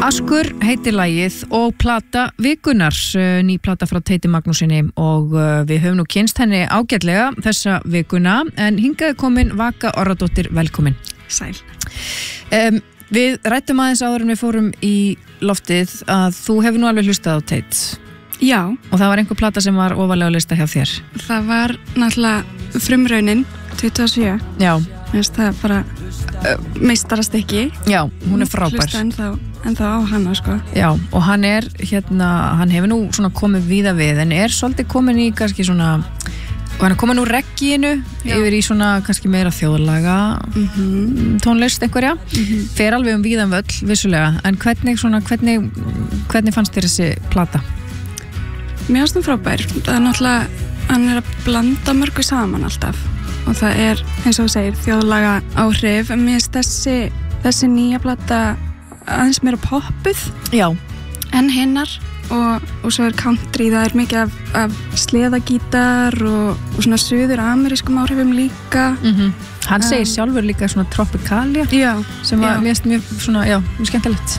Askur heitir lagið og plata vikunar, ný plata frá Teiti Magnúsinni og við höfum nú kynst henni ágætlega þessa vikuna en hingaði komin Vaka Orradóttir, velkomin. Sæl. Við rættum aðeins áður en við fórum í loftið að þú hefur nú alveg hlustað á Teit. Já. Og það var einhver plata sem var ofarlega á lista hjá þér. Það var náttúrulega frumraunin 27. Já. Það er bara meistarastykki. Já, hún er frábær. Hlusta ennþá á hana, sko. Já, og hann er hann hefur nú svona komið víða við en er svolítið komin í kannski svona og hann er komin úr reggíinu yfir í svona kannski meira þjóðlaga tónlist einhverja fer alveg víðan völl, vissulega en hvernig fannst þér þessi plata? Mér finnst hún frábær. Það er náttúrulega, hann er að blanda mörgu saman alltaf og það er, eins og þú segir, þjóðlaga áhrif en mér finnst þessi nýja plata aðeins meira poppuð en hinnar og svo er country, það er mikið af sleðagítar og svona suður-amerískum áhrifum líka. Hann segir sjálfur líka svona tropicalia sem var mjög svona, mjög skemmtilegt.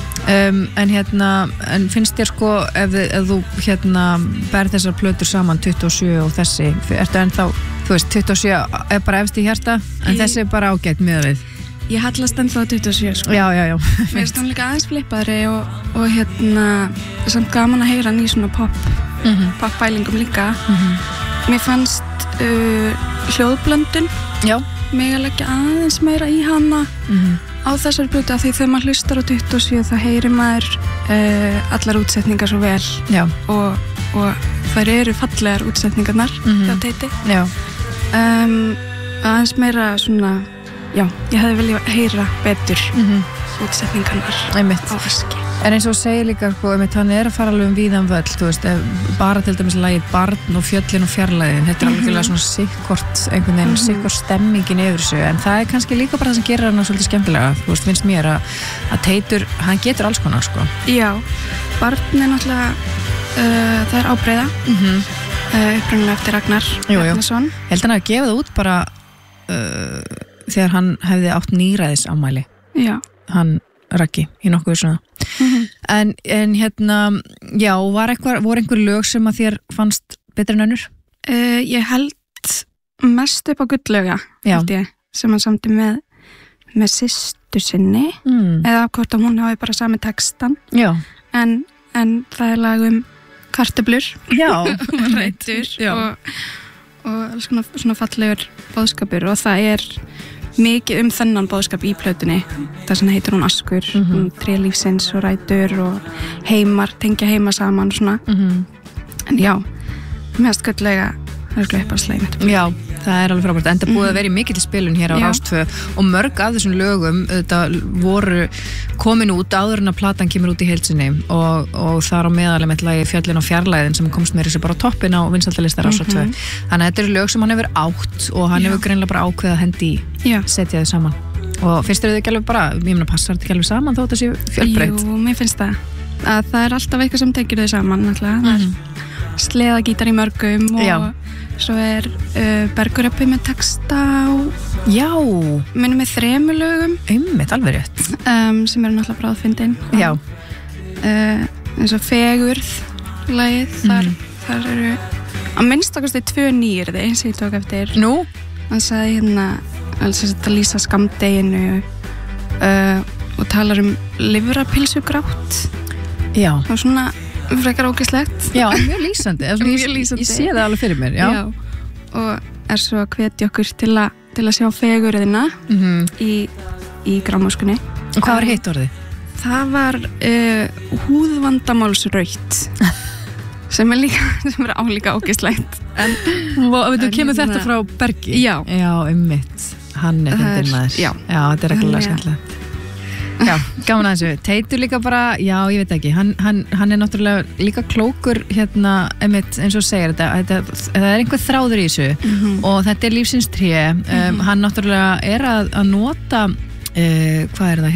En finnst þér sko ef þú berð þessar plötur saman 27 og þessi, ertu ennþá þú veist, 27 er bara efst í hjarta en þessi er bara ágætt miðað við. Ég hallast ennþá 27 sko. Já. Mér finnst hún líka aðeins flippaðri og samt gaman að heyra hann í svona pop-bælingum líka. Mér fannst hljóðblöndun mig að leggja aðeins meira í hana á þessari plötu af því þegar maður hlustar á 27 þá heyrir maður allar útsetningar svo vel og þær eru fallegar útsetningarnar hjá Teiti. Aðeins meira svona ég hefði viljað heyra betur útsetningarnar á Aski. En eins og segir líka, hann er að fara alveg víðan völl, þú veist, bara til dæmis lagið Barn og Fjöllin og fjarlæðin, þetta er alveg svona sikkort, einhvern veginn, sikkort stemmingin yfir þessu, en það er kannski líka bara það sem gerir hann svolítið skemmtilega, þú veist, finnst mér að Teitur, hann getur alls konar, sko. Já, Barn er náttúrulega, það er ábreiða, upprunalega eftir Ragnar Bjarnason. Ég held hann að gefa það út bara þegar hann hefði átt nýræðisammæli. Já. Hann Raggi í nokkuð svona. En voru einhver lög sem að þér fannst betri en önnur? Ég held mest upp á Gullauga sem hann samti með systur sinni eða hvort að hún hafi bara sami textan en það er lag kartöflur rætur og svona fallegur boðskapur og það er mikið þennan boðskap í plötunni það sem heitir hún Askur tré lífsins og rætur og heimar, tengja heima saman og svona en mest Gullauga uppáhaldslegin. Já, það er alveg frábært enda búið að vera í mikill spilun hér á Rás 2 og mörg af þessum lögum þetta voru komin út áður en að platan kemur út í heild sinni og þar á meðal með lagi Fjöllin og fjarlæðin sem komst með þessi bara á toppin á vinsældarlista Rás 2 þannig að þetta eru lög sem hann hefur átt og hann hefur greinilega bara ákveðið að hendi setja þau saman og finnst þér þau ekki alveg bara passar þetta ekki alveg saman þó þetta sé fjölbreytt? Jú, mér finnst það er alltaf eitthvað sem tekir þau saman sleðagítar í mörgum og svo er Bergur-Ebbi með texta minnum með 3 lögum alveg rétt sem eru náttúrulega bráðfyndin eins og Fegurð lagið, þar eru að minnstakosti 2 nýrði sem ég tók eftir hann sagði að lýsa skammdeginu og talar lifrapilsugrátt og svona frekar ógeðslegt. Já, mjög lýsandi. Ég sé það alveg fyrir mér. Já. Og er svo að hvetja okkur til að sjá fegurðina í grámóskunni. Og hvað var hitt orðið? Það var húðvandamálsrautt sem er álíka ógeðslegt. Þú kemur þetta frá Bergi? Já. Já, einmitt. Hann er fyndinn maður. Já, þetta er reglulega skemmtilegt. Já, gaman að þessu. Teitur líka bara, ég veit ekki, hann er náttúrulega líka klókur einmitt, eins og segir þetta það er einhver þráður í þessu og þetta er lífsins tré hann náttúrulega er að nota hvað er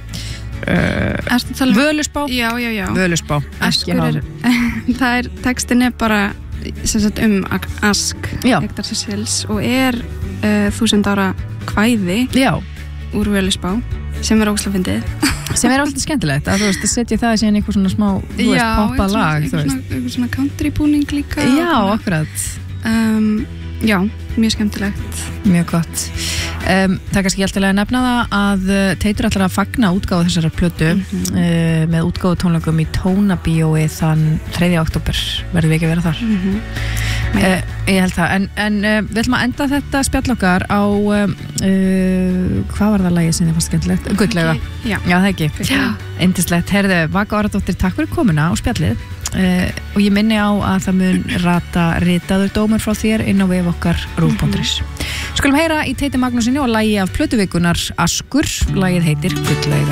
það Völuspá? Já. Völuspá, ekki hann. Það er, textin er bara sem sagt Ask Hektar Cecils og er 1000 ára kvæði úr Völuspá sem er ógeðslega fyndið sem alltaf skemmtilegt að þú veist, að setja það síðan eitthvað svona smá, þú veist, poppa lag eitthvað svona country búning líka já, akkurat já, mjög skemmtilegt mjög gott það er kannski alltaf að nefna það að Teitur ætlar að fagna útgáfu þessara plötu með útgáfu tónleikum í Tónabíói þann 3. október verðum við ekki að vera þar ég held það en við ætlum að enda þetta spjall okkar á hvað var það lagið sem þið fannst skemmtilegt? Gullauga já, það ekki yndislegt, heyrðu, Vaka Orradóttir, takk fyrir komuna á spjallið og ég minni á að það mun ritaður dómur frá þér inn á vef okkar rúv.is Skulum heyra í Teiti Magnúsinni og lagi af plötuvikunar Askur, lagið heitir Gullauga